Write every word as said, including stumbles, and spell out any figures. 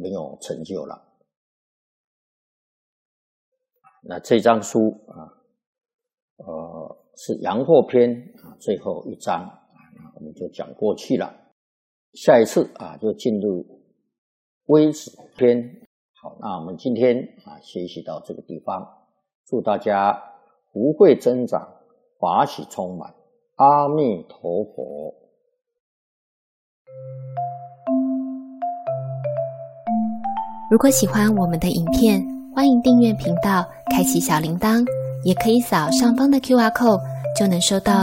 没有成就了。那这章书啊，呃，是阳货篇啊最后一章啊，我们就讲过去了。下一次啊，就进入微子篇。好，那我们今天啊学习到这个地方，祝大家福慧增长，法喜充满。阿弥陀佛。 如果喜欢我们的影片，欢迎订阅频道，开启小铃铛，也可以扫上方的 Q R code，就能收到